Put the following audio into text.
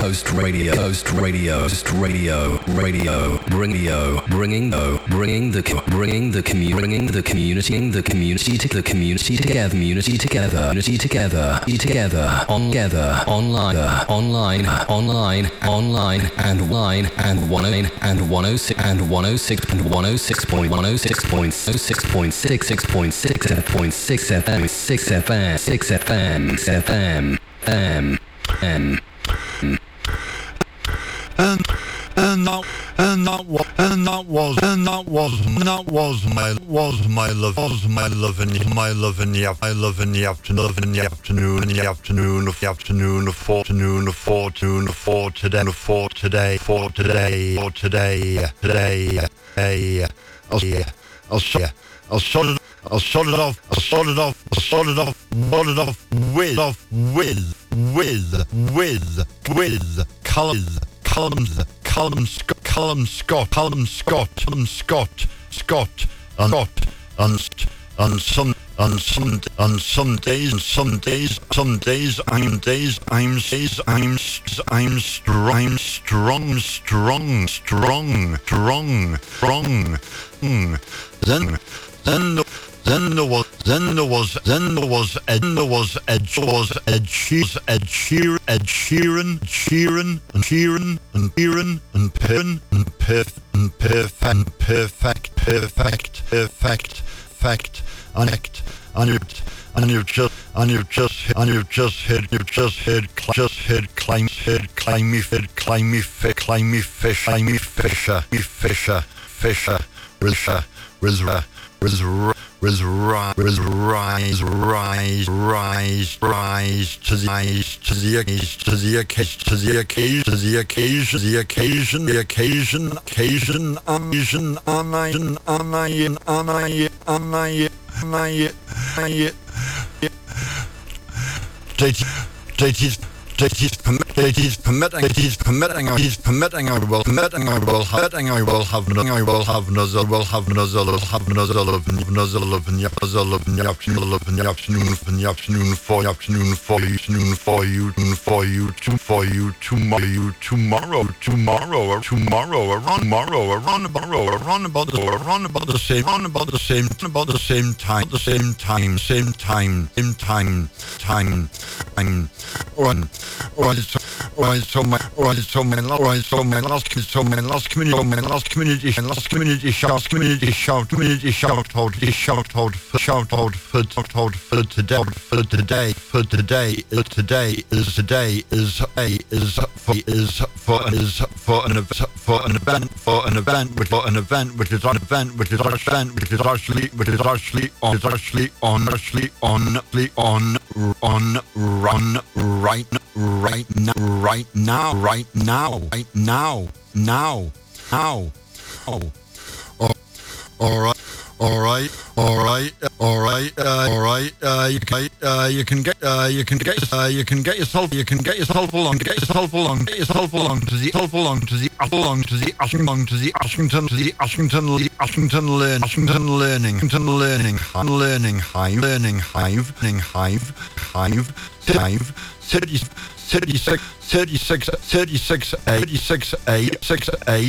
Host radio, bringing the community together, online, and 106.6 FM. And that was my love in the afternoon for today. I'll sort it off with Callum Scott on some days I'm strong. Then there was Ed Sheeran and perfect and you've just heard Climby Fisher rise to the occasion. He's permitting. I will have nuzzle of in the afternoon for you tomorrow around about the same time. All right, so my last community shout for today for an event which is actually on right now. All right. You can get yourself along to the Ashington Learning Hive 36A